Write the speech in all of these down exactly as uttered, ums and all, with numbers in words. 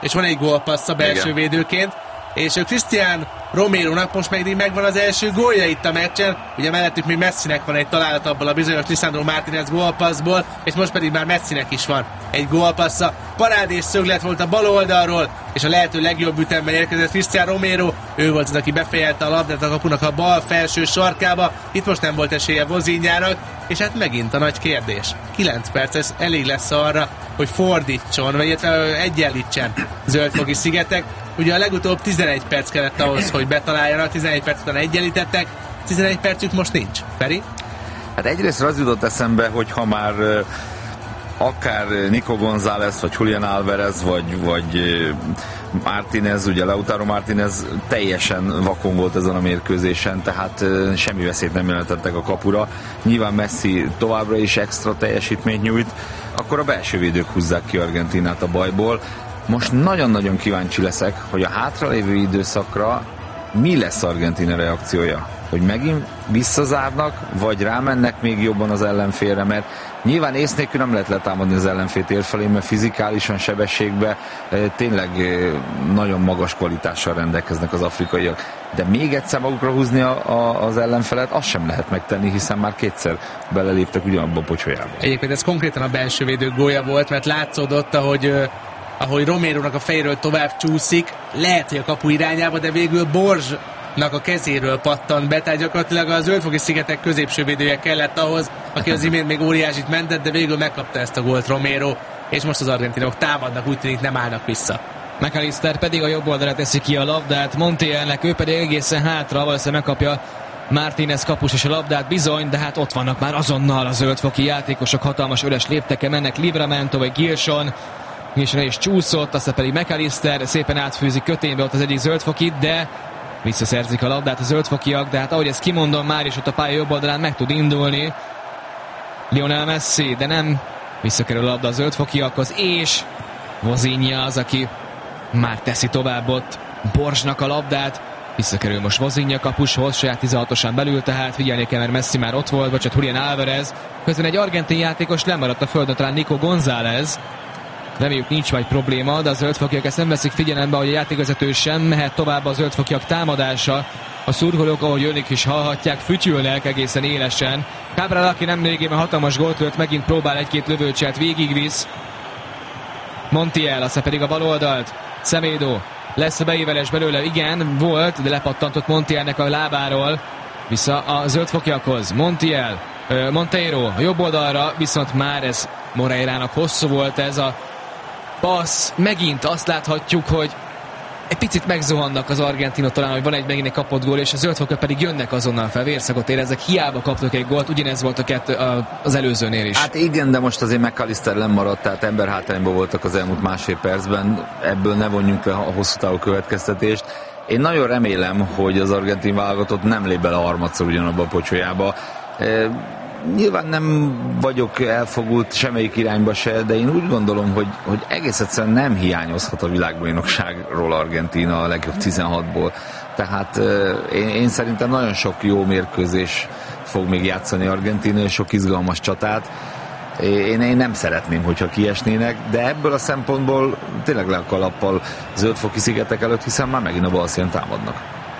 és van egy gólpassz a belső igen. védőként, és Cristian Romérónak most meg megvan az első gólja itt a meccsen, ugye mellettük még Messinek van egy találat abból a bizonyos Lisandro Martínez gólpasszból, és most pedig már Messinek is van egy gólpassza. Parádés szöglet volt a bal oldalról, és a lehető legjobb ütemben érkezett Cristian Romero, ő volt az, aki befejelte a labdát a kapunak a bal felső sarkába, itt most nem volt esélye Vozinhának, és hát megint a nagy kérdés. kilenc perc, ez elég lesz arra, hogy fordítson, vagy illetve egyenlítsen Zöld-foki Szigetek. Ugye a legutóbb tizenegy perc kellett ahhoz, hogy betaláljanak, tizenegy perc után egyenlítettek, tizenegy percük most nincs. Feri? Hát egyrészt az jutott eszembe, hogy ha már akár Nico González, vagy Julián Álvarez, vagy, vagy Martínez, ugye Lautaro Martínez teljesen vakon volt ezen a mérkőzésen, tehát semmi veszélyt nem jelentettek a kapura. Nyilván Messi továbbra is extra teljesítményt nyújt, akkor a belső védők húzzák ki Argentinát a bajból. Most nagyon-nagyon kíváncsi leszek, hogy a hátralévő időszakra mi lesz Argentina reakciója. Hogy megint visszazárnak, vagy rámennek még jobban az ellenfélre, mert nyilván ész nélkül nem lehet letámadni az ellenfél tér felé, mert fizikálisan, sebességben tényleg nagyon magas kvalitással rendelkeznek az afrikaiak. De még egyszer magukra húzni a, a, az ellenfelet, azt sem lehet megtenni, hiszen már kétszer beleléptek ugyanabba a pocsolyába. Egyébként ez konkrétan a belső védő gólja volt, mert látszódott, ahogy ahogy Romérónak a fejről tovább csúszik, lehet, hogy a kapu irányába, de végül Borzsnak a kezéről pattant be, tehát gyakorlatilag a Zöld-foki Szigetek középső védője kellett ahhoz, aki az imént még óriásit mentett, de végül megkapta ezt a gólt Romero, és most az argentinok támadnak, úgy tűnik nem állnak vissza. McAllister pedig a jobb oldalra teszi ki a labdát Montielnek, ő pedig egészen hátra, valószínűleg megkapja Martínez kapus és a labdát bizony, de hát ott vannak már azonnal a zöldfoki játékosok, hatalmas öres lépteke mennek, Livramento vagy Gilson, Gilson is csúszott, aztán pedig McAllister szépen átfűzik köténybe ott az egyik zöldfoki, de visszaszerzik a labdát a zöldfokiak, de hát ahogy ezt kimondom, már is ott a pálya jobb oldalán meg tud indulni Lionel Messi, de nem visszakerül a labda a zöldfokiakhoz, és Vozinha az, aki már teszi tovább ott Borzsnak a labdát, visszakerül most Vozinha kapushoz, saját tizenhatosan belül, tehát figyelni kell, mert Messi már ott volt, vagy csak Julián Álvarez. Közben egy argentin játékos lemaradt a földön, talán Nico González. Reméljük nincs majd probléma, de a zöldfokiak ezt nem veszik figyelembe, hogy a játékvezető sem mehet tovább a zöldfokiak támadása. A szurkolók, ahogy önök is hallhatják, fütyülnek egészen élesen. Cabral, aki nem régében hatalmas gólt lőtt, megint próbál egy-két lövőcselt, végigvisz. Montiel, aztán pedig a bal oldalt. Semedo, lesz a beívelés belőle, igen, volt, de lepattantott Montielnek a lábáról. Vissza a zöldfokiakhoz. Montiel, Monteiro a jobb oldalra, viszont már ez Moreirának hosszú volt ez a passz. Megint azt láthatjuk, hogy egy picit megzuhannak az argentinok, talán, hogy van egy megint egy kapott gól, és a zöldfokiak pedig jönnek azonnal fel, vérszagot éreznek, hiába kaptak egy gólt, ugyanez volt a kettő, a, az előzőnél is. Hát igen, de most azért McAllister lemaradt, tehát emberhátrányban voltak az elmúlt másfél percben, ebből ne vonjunk le a hosszú távú következtetést. Én nagyon remélem, hogy az argentin válogatott nem lép bele harmadszor ugyanabba a pocsolyába. E, nyilván nem vagyok elfogult semmelyik irányba se, de én úgy gondolom, hogy, hogy egész egyszerűen nem hiányozhat a világbajnokságról Argentína a legjobb tizenhatból. Tehát e, én, én szerintem nagyon sok jó mérkőzés fog még játszani Argentína, és sok izgalmas csatát. Én, én nem szeretném, hogyha kiesnének, de ebből a szempontból tényleg le a kalappal Zöld-foki Szigetek előtt, hiszen már megint a balszínen támadnak.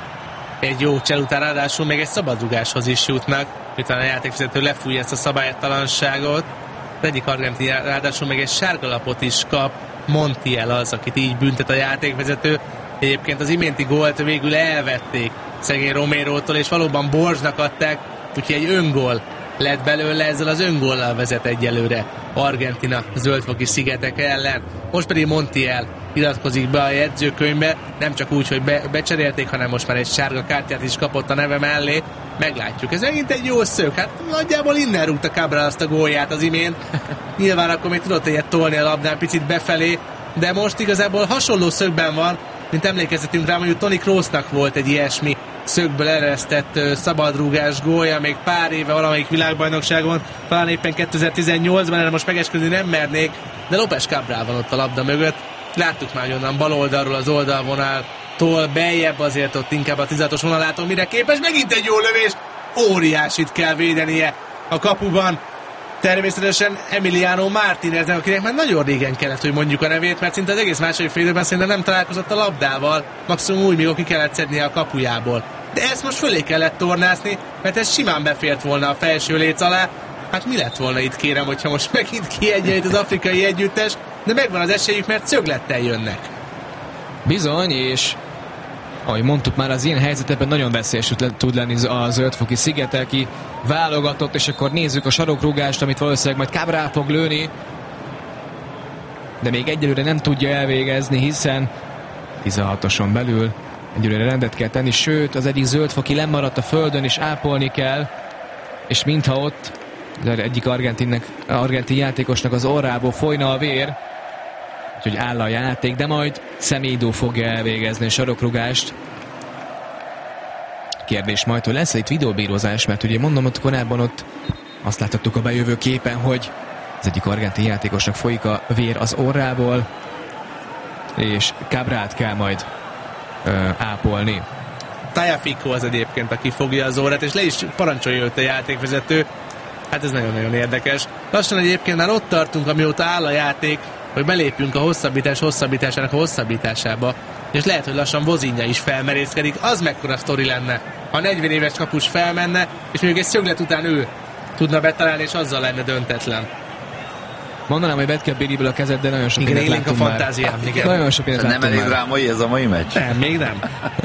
Egy jó csel után ráadásul még egy szabadrugáshoz is jutnak, miután a játékvezető lefújja ezt a szabálytalanságot. Az egyik argentin ráadásul még egy sárgalapot is kap, Montiel az, akit így büntet a játékvezető. Egyébként az iménti gólt végül elvették szegény Romérótól, és valóban Borzsnak adták, úgyhogy egy öngól lett belőle, ezzel az öngóllal vezet egyelőre Argentina Zöld-foki Szigetek ellen. Most pedig Montiel iratkozik be a jegyzőkönyvbe, nem csak úgy, hogy be, becserélték, hanem most már egy sárga kártyát is kapott a neve mellé. Meglátjuk. Ez megint egy jó szög. Hát nagyjából innen rúgta Cabral azt a gólját az imént. Nyilván akkor még tudott egyet tolni a labdán picit befelé, de most igazából hasonló szögben van, mint emlékeztetünk rá, mondjuk Toni Kroosnak volt egy ilyesmi szögből eresztett uh, szabadrúgás gólja még pár éve valamelyik világbajnokságon, talán éppen kétezer-tizennyolcban, erre most megesküdni nem mernék, de López Cabral van ott a labda mögött. Láttuk már, hogy onnan bal oldalról az oldalvonaltól beljebb, azért ott inkább a tizenhatos vonalától mire képes, megint egy jó lövés, óriásit kell védenie a kapuban természetesen Emiliano Martineznek, akinek már nagyon régen kellett, hogy mondjuk a nevét, mert szinte az egész második fél időben szerintem nem találkozott a labdával, maximum úgy, míg ki kellett szednie a kapujából. De ezt most fölé kellett tornászni, mert ez simán befért volna a felső léc alá. Hát mi lett volna itt, kérem, hogyha most megint kiegyenlít az afrikai együttes, de megvan az esélyük, mert szöglettel jönnek. Bizony, és ahogy mondtuk már, az ilyen helyzetekben nagyon veszélyes tud lenni a zöldfoki szigetelki válogatott, és akkor nézzük a sarokrúgást, amit valószínűleg majd Cabral fog lőni, de még egyelőre nem tudja elvégezni, hiszen tizenhatoson belül egyelőre rendet kell tenni, sőt, az egyik zöldfoki lemaradt a földön, és ápolni kell, és mintha ott az egyik argentinnek, argentin játékosnak az orrából folyna a vér, úgyhogy áll a játék, de majd Semedo fogja elvégezni a sarokrugást. Kérdés majd, hogy lesz itt videóbírozás, mert ugye mondom, ott korábban ott azt láthattuk a bejövő képen, hogy az egyik argentin játékosnak folyik a vér az orrából, és Cabralt kell majd ö, ápolni. Tagliafico az egyébként, aki fogja az órát, és le is parancsolja őt a játékvezető. Hát ez nagyon-nagyon érdekes. Lassan egyébként már ott tartunk, amióta áll a játék, hogy belépjünk a hosszabbítás hosszabbításának a hosszabbításába, és lehet, hogy lassan Vozinha is felmerészkedik. Az mekkora sztori lenne, ha negyven éves kapus felmenne, és még egy szöglet után ő tudna betalálni, és azzal lenne döntetlen. Mondanám, hogy vedd ki a Béliből a kezed, de nagyon sok igen, mindent láttunk már. Fantáziám, igen. Nagyon sok mindent nem elég drámai ez a mai meccs? Nem, még nem.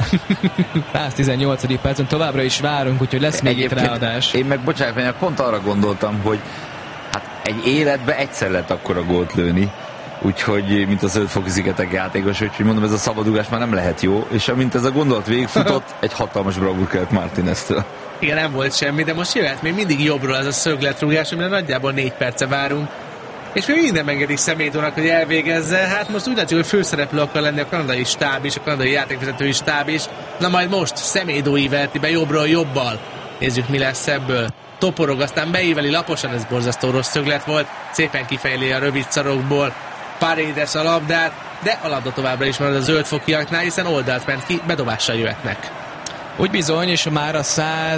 száztizennyolcadik percen továbbra is várunk, úgyhogy lesz még itt ráadás. Én meg, bocsánat, pont arra gondoltam, hogy hát egy életbe egyszer lehet akkora gólt lőni, úgyhogy, mint a zöldfoki szigetek játékos, úgyhogy mondom, ez a szabadugás már nem lehet jó, és amint ez a gondolat végigfutott, egy hatalmas bravúr kellett Martineztől. Igen, nem volt semmi, de most jöhet még mindig jobbról ez a szögletrúgás, amire nagyjából négy perce várunk. És még minden engedik Semedónak, hogy elvégezze. Hát most úgy látszik, hogy főszereplő akar lenni a kanadai stáb is, a kanadai játékvezetői stáb is. Na majd most Semedo ívelti be jobbról jobbal. Nézzük, mi lesz ebből. Toporog, aztán beíveli laposan, ez borzasztó rossz szöglet volt. Szépen kifejeli a rövid szarokból Paredes a labdát, de a labda továbbra is marad a zöldfokiaknál, hiszen oldalt ment ki, bedobással jöhetnek. Úgy bizony, és már a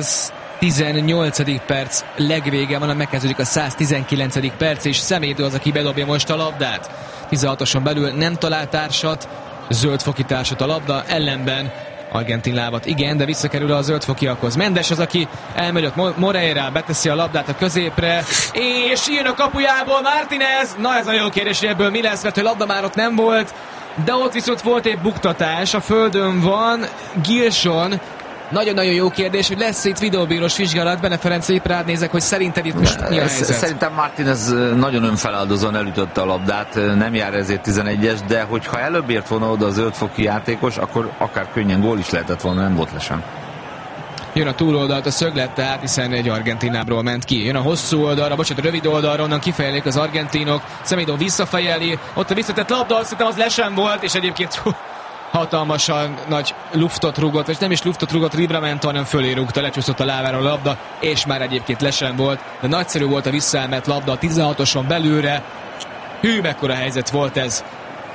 száztizennyolcadik perc legvége van, megkezdődik a száztizenkilencedik perc, és Semedo az, aki bedobja most a labdát. tizenhatoson belül nem talált társat, zöldfoki társat a labda, ellenben argentin lábat igen, de visszakerül a zöldfokiakhoz. Mendes az, aki elmegy ott Moreira, beteszi a labdát a középre, és jön a kapujából Martinez. Na ez a jó kérdés, hogy ebből mi lesz, mert a labda már ott nem volt, de ott viszont volt egy buktatás, a földön van Gilson. Nagyon-nagyon jó kérdés, hogy lesz itt videóbírós vizsgálat. Benne Ferenc, épp rád nézek, hogy szerinted itt most mi a helyzet? Szerintem Martinez nagyon önfeláldozóan elütötte a labdát, nem jár ezért tizenegyes, de hogyha előbb ért volna oda a zöldfoki játékos, akkor akár könnyen gól is lehetett volna, nem volt le sem. Jön a túloldalt a szöglet, tehát hiszen egy argentinábról ment ki. Jön a hosszú oldalra, bocsánat, a rövid oldalra, onnan kifejelik az argentinok. Semedo visszafejeli, ott a visszatett labda, szerintem az le sem volt, és egyébként hatalmasan nagy luftot rúgott, vagy nem is luftot rúgott Livramento, hanem fölé rúgta, lecsúszott a lábára a labda, és már egyébként le sem volt, de nagyszerű volt a visszaelmett labda a tizenhatoson belülre. Hű, mekkora helyzet volt ez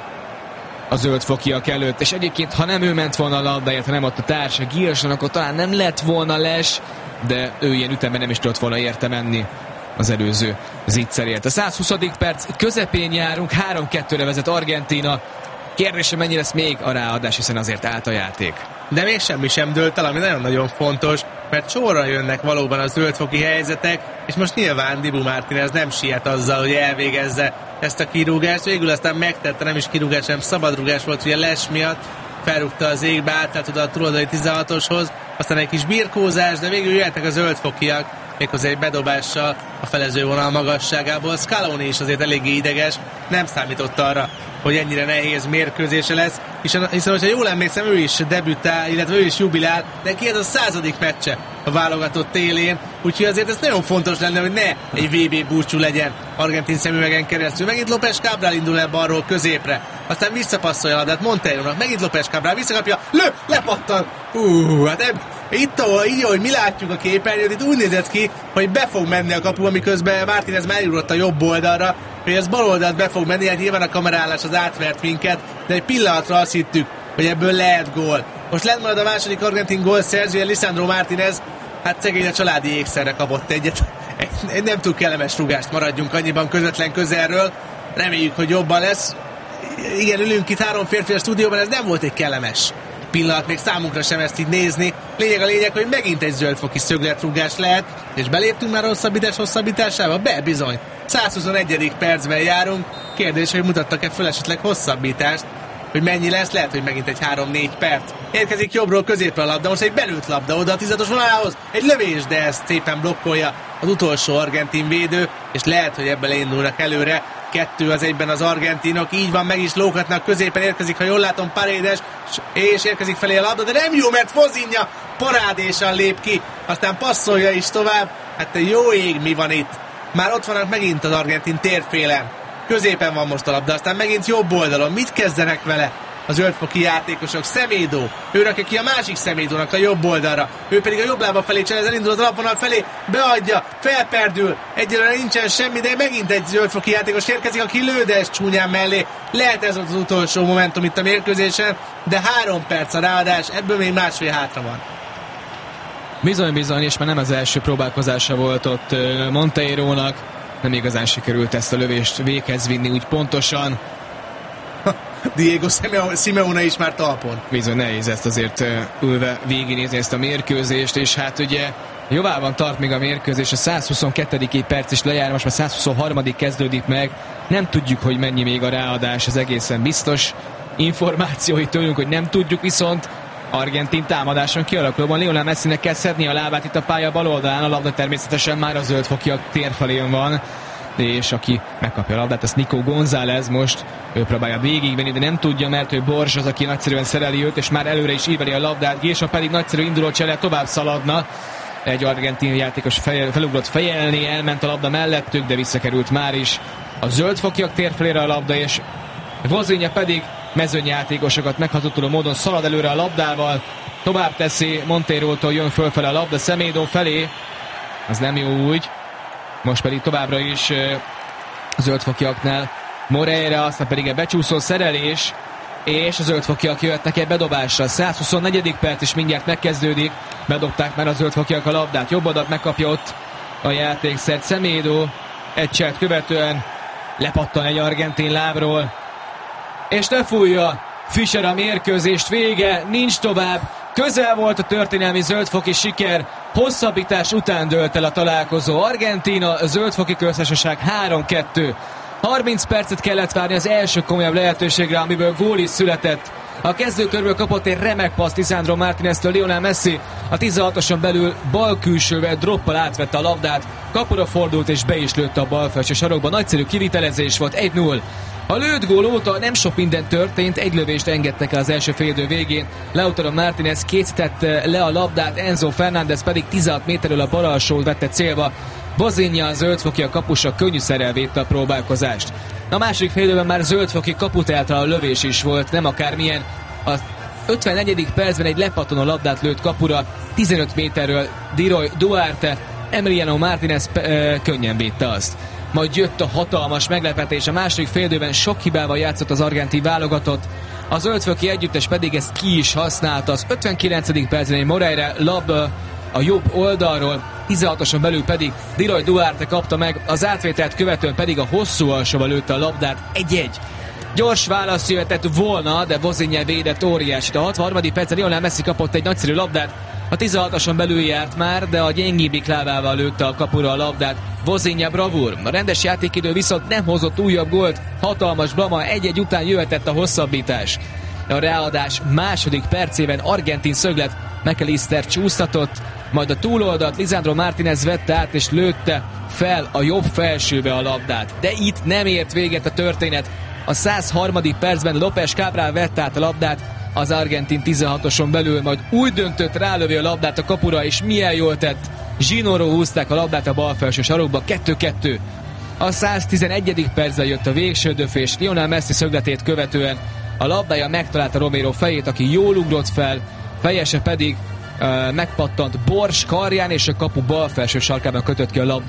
a zöldfokiak előtt, és egyébként, ha nem ő ment volna a labdáért, ha nem ott a társa Gilson, akkor talán nem lett volna les, de ő ilyen ütemben nem is tudott volna érte menni az előző zicserért. A százhuszadik perc közepén járunk, három kettőre vezet Argentína. Kérdés, hogy mennyi lesz még a ráadás, hiszen azért állt a játék. De még semmi sem dőlt el, ami nagyon-nagyon fontos, mert sorra jönnek valóban a zöldfoki helyzetek, és most nyilván Dibu Martinez nem siet azzal, hogy elvégezze ezt a kirúgást. Végül aztán megtette, nem is kirúgás, hanem szabadrúgás volt, ugye les miatt felrúgta az égbe, átállt oda a túloldali tizenhatoshoz, aztán egy kis birkózás, de végül jöhetnek a zöldfokiak, méghozzá egy bedobással a felező vonal magasságából. Scaloni is azért eléggé ideges, nem számított arra, hogy ennyire nehéz mérkőzése lesz, hiszen, hiszen hogyha jól emlékszem, ő is debütál, illetve ő is jubilál, de ki ez a századik meccse a válogatott élén, úgyhogy azért ez nagyon fontos lenne, hogy ne egy vé bé búcsú legyen argentin szemüvegen keresztül. Megint López Cabral indul el balról középre, aztán visszapasszolja a labdát Monteiro-nak, megint López Cabral visszakapja, lő, lepattan, hú, hát ebb, itt ahol, így, ahogy mi látjuk a képernyőt, itt úgy nézett ki, hogy be fog menni a kapu, amiközben Martinez már eljutott a jobb oldalra, hogy ez bal oldalt be fog menni, hát nyilván a kamerálás az átvert minket, de egy pillanatra azt hittük, hogy ebből lehet gól. Most lent marad a második argentin gól szerzője, Lisandro Martinez, hát szegény a családi ékszerre kapott egyet. egy, egy nem túl kellemes rúgást, maradjunk annyiban közvetlen közelről. Reméljük, hogy jobban lesz. Igen, ülünk itt három férfi a stúdióban, ez nem volt egy kellemes pillanat, még számunkra sem ezt így nézni. Lényeg a lényeg, hogy megint egy zöldfoki szögletrúgás lehet, és beléptünk már a hosszabbítás hosszabbításába? Be, bizony. százhuszonegyedik percben járunk. Kérdés, hogy mutattak-e föl esetleg hosszabbítást, hogy mennyi lesz, lehet, hogy megint egy három-négy perc. Érkezik jobbról középre a labda, most egy belőtt labda oda a tizenhatos vonalához, egy lövés, de ezt szépen blokkolja az utolsó argentin védő, és lehet, hogy ebből indulnak előre. Kettő az egyben az argentinok, így van, meg is lógatnak, középen érkezik, ha jól látom, Paredes, és érkezik felé a labda, de nem jó, mert Fozinha parádésan lép ki, aztán passzolja is tovább. Hát jó ég, mi van itt? Már ott vannak megint az argentin térfélen. Középen van most a labda, aztán megint jobb oldalon. Mit kezdenek vele a zöldfoki játékosok? Semedo, ő rakja ki a másik Semedónak a jobb oldalra, ő pedig a jobb lába felé cselez, elindul az alapvonal felé, beadja, felperdül, egyelőre nincsen semmi, de megint egy zöldfoki játékos érkezik, aki lő, de ez csúnyán mellé. Lehet ez az utolsó momentum itt a mérkőzésen, de három perc a ráadás, ebből még másfél hátra van. Bizony, bizony, és már nem az első próbálkozása volt ott Monteirónak. Nem igazán sikerült ezt a lövést véghez vinni úgy pontosan. Diego Simeone is már talpon. Bizony, nehéz ezt azért ülve végignézni ezt a mérkőzést, és hát ugye jóvában tart még a mérkőzés, a százhuszonkettedik perc is lejár, most már százhuszonharmadik kezdődik meg. Nem tudjuk, hogy mennyi még a ráadás, ez egészen biztos. Információi tőlünk, hogy nem tudjuk, viszont argentin támadáson kialakulóban Lionel Messinek kell szedni a lábát itt a pálya bal oldalán, a labda természetesen már a zöldfokiak térfelén van, és aki megkapja a labdát, az Nico González most, ő próbálja végigvenni, de nem tudja, mert ő Borz az, aki nagyszerűen szereli őt, és már előre is íveli a labdát, Gésa pedig nagyszerű induló csele tovább szaladna. Egy argentin játékos fel, felugrott fejelni, elment a labda mellettük, de visszakerült már is a zöldfokiak térfelére a labda, és Vozinha pedig mezőnyjátékosokat meghatotuló módon szalad előre a labdával, tovább teszi, Monteirótól jön fölfele a labda Semedo felé, az nem jó úgy, most pedig továbbra is a zöldfokiaknál Moreira, aztán pedig egy becsúszó szerelés, és a zöldfokiak jöhetnek egy bedobásra. százhuszonnegyedik perc is mindjárt megkezdődik, bedobták már a zöldfokiak a labdát, jobb adat megkapja ott a játékszert Semedo, egy cselt követően lepattan egy argentin lábról, és lefújja Fischer a mérkőzést, vége, nincs tovább, közel volt a történelmi zöldfoki siker, hosszabbítás után dőlt el a találkozó. Argentína, a zöldfoki köztársaság három kettő. harminc percet kellett várni az első komolyabb lehetőségre, amiből gól is született. A kezdőkörből kapott egy remek passz Lisandro Martineztől Lionel Messi, a tizenhatoson belül bal külsővel droppal átvette a labdát, kapura fordult és be is lőtte a bal felső sarokba. Nagyszerű kivitelezés volt, egy null. A lőtt gól óta nem sok minden történt, egy lövést engedtek el az első félidő végén. Lautaro Martinez készítette le a labdát, Enzo Fernández pedig tizenhat méterről a bal alsót vette célba. Vozinha, a zöldfoki a kapusa könnyűszerrel védte a próbálkozást. A második félidőben már zöldfoki kaputáltal a lövés is volt, nem akármilyen. A ötvennegyedik percben egy lepattanó labdát lőtt kapura, tizenöt méterről Diroy Duarte, Emiliano Martinez e, könnyen védte azt. Majd jött a hatalmas meglepetés, a második félidőben sok hibával játszott az argentin válogatott, a zöldfoki együttes pedig ezt ki is használta. Az ötvenkilencedik percben egy Moreira labda a jobb oldalról, tizenhatoson belül pedig Diroy Duarte kapta meg, az átvételt követően pedig a hosszú alsóba lőtte a labdát, egy-egy. Gyors válasz jöhetett volna, de Vozinha védett óriásit. A hatvanharmadik percben Lionel Messi kapott egy nagyszerű labdát, a tizenhatoson belül járt már, de a gyengébbik lábával lőtte a kapura a labdát. Vozinha bravúr. A rendes játékidő viszont nem hozott újabb gólt, hatalmas blama, egy-egy után jöhetett a hosszabbítás. A ráadás második percében argentin szöglet, McAllister csúsztatott, majd a túloldalt Lisandro Martinez vette át és lőtte fel a jobb felsőbe a labdát. De itt nem ért véget a történet. A százharmadik percben López Cabral vette át a labdát az argentin tizenhatoson belül, majd úgy döntött, rálövi a labdát a kapura, és milyen jól tett. Zsinóról húzták a labdát a bal felső sarokba, kettő kettő. A száztizenegyedik percben jött a végső döfés, Lionel Messi szögletét követően a labdája megtalálta Romero fejét, aki jól ugrott fel, fejese pedig uh, megpattant Borz karján, és a kapu bal felső sarkában kötött ki a labda.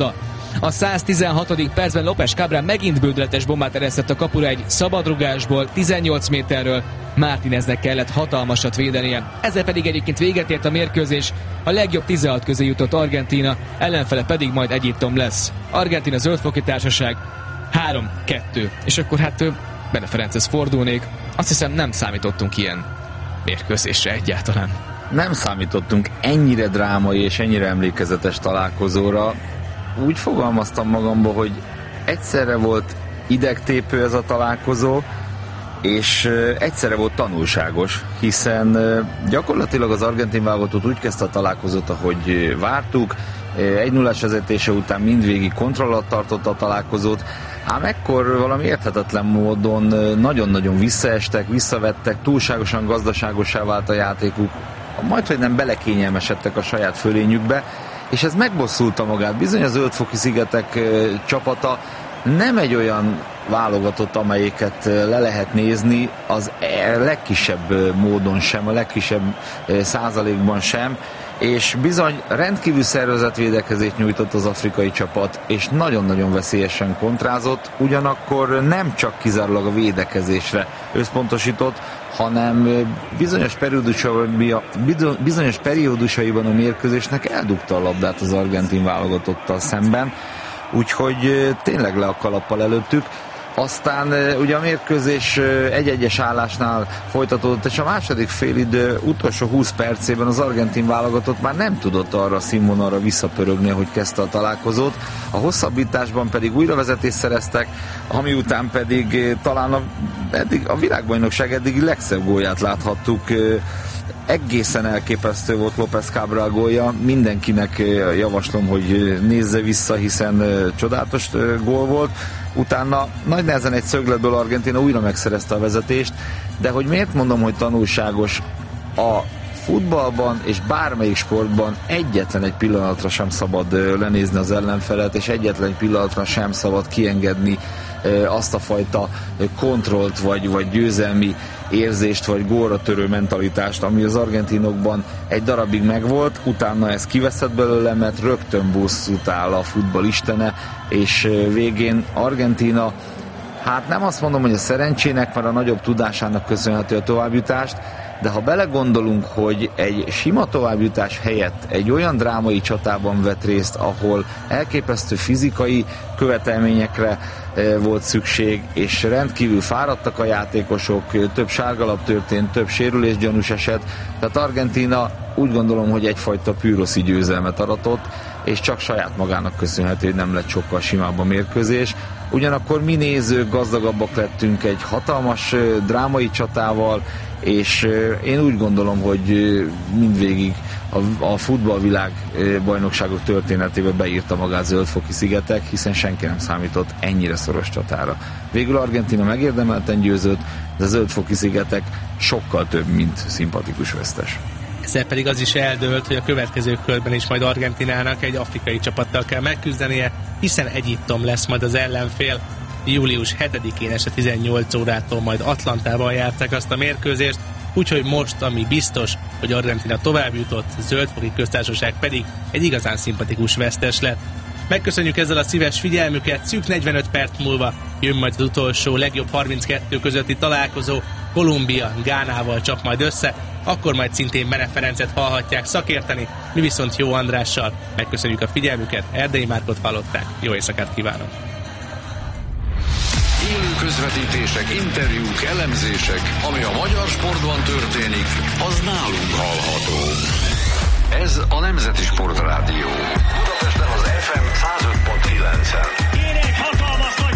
A száztizenhatodik percben López Cabrera megint bődületes bombát eresztett a kapura egy szabadrugásból, tizennyolc méterről. Martineznek kellett hatalmasat védenie. Ezzel pedig egyébként véget ért a mérkőzés, a legjobb tizenhat közé jutott Argentína, ellenfele pedig majd Egyiptom lesz. Argentína zöldfoki társaság három kettő. És akkor hát Bene Ferenchez fordulnék. Azt hiszem, nem számítottunk ilyen mérkőzésre egyáltalán. Nem számítottunk ennyire drámai és ennyire emlékezetes találkozóra. Úgy fogalmaztam magamba, hogy egyszerre volt idegtépő ez a találkozó, és egyszerre volt tanulságos, hiszen gyakorlatilag az argentin válogatott úgy kezdte a találkozót, ahogy vártuk, egy nullás vezetése után mindvégig kontroll alatt tartotta a találkozót, ám ekkor valami érthetetlen módon nagyon-nagyon visszaestek, visszavettek, túlságosan gazdaságosá vált a játékuk, majdhogy nem belekényelmesedtek a saját fölényükbe, és ez megbosszulta magát. Bizony a Zöld-foki szigetek csapata nem egy olyan válogatott, amelyiket le lehet nézni, az legkisebb módon sem, a legkisebb százalékban sem, és bizony rendkívül szervezett védekezést nyújtott az afrikai csapat, és nagyon-nagyon veszélyesen kontrázott, ugyanakkor nem csak kizárólag a védekezésre összpontosított, hanem bizonyos periódusaiban, bizonyos periódusaiban a mérkőzésnek eldugta a labdát az argentin válogatottal szemben, úgyhogy tényleg le a kalappal előttük. Aztán ugye a mérkőzés egy-egyes állásnál folytatódott, és a második félidő utolsó húsz percében az argentin válogatott már nem tudott arra a színvonalra visszapörögni, hogy kezdte a találkozót. A hosszabbításban pedig újravezetést szereztek, ami után pedig talán a, eddig, a világbajnokság eddigi legszebb gólját láthattuk. Egészen elképesztő volt López Cabrera gólja, mindenkinek javaslom, hogy nézze vissza, hiszen csodálatos gól volt. Utána nagy nehezen egy szögletből Argentína újra megszerezte a vezetést, de hogy miért mondom, hogy tanulságos, a futballban és bármelyik sportban egyetlen egy pillanatra sem szabad lenézni az ellenfelet, és egyetlen egy pillanatra sem szabad kiengedni azt a fajta kontrollt, vagy, vagy győzelmi érzést, vagy gólra törő mentalitást, ami az argentinokban egy darabig megvolt, utána ez kiveszett belőle, mert rögtön bosszút áll a futball istene, és végén Argentína, hát nem azt mondom, hogy a szerencsének, mert a nagyobb tudásának köszönhető a továbbjutást, de ha belegondolunk, hogy egy sima továbbjutás helyett egy olyan drámai csatában vett részt, ahol elképesztő fizikai követelményekre volt szükség, és rendkívül fáradtak a játékosok, több sárgalap történt, több sérülésgyanús eset, tehát Argentína úgy gondolom, hogy egyfajta püroszi győzelmet aratott, és csak saját magának köszönhető, hogy nem lett sokkal simább a mérkőzés. Ugyanakkor mi nézők gazdagabbak lettünk egy hatalmas drámai csatával, és én úgy gondolom, hogy mindvégig a, a futballvilág bajnokságok történetébe beírta magát Zöld-foki szigetek, hiszen senki nem számított ennyire szoros csatára. Végül Argentína megérdemelten győzött, de a Zöld-foki szigetek sokkal több, mint szimpatikus vesztes. Ezzel pedig az is eldőlt, hogy a következő körben is majd Argentinának egy afrikai csapattal kell megküzdenie, hiszen Egyiptom lesz majd az ellenfél. július hetedikén este tizennyolc órától majd Atlantában járták azt a mérkőzést, úgyhogy most, ami biztos, hogy Argentína tovább jutott, Zöld-foki köztársaság pedig egy igazán szimpatikus vesztes lett. Megköszönjük ezzel a szíves figyelmüket, szűk negyvenöt perc múlva jön majd az utolsó legjobb harminckettő közötti találkozó, Kolumbia Gánával csap majd össze, akkor majd szintén Bene Ferencet hallhatják szakérteni, mi viszont Jó Andrással. Megköszönjük a figyelmüket, Erdei Márkot hallották, jó éjszakát kívánok! Élő közvetítések, interjúk, elemzések, ami a magyar sportban történik, az nálunk hallható. Ez a Nemzeti Sportrádió. Budapesten az ef em száz öt pont kilencen. Kérek hatalmas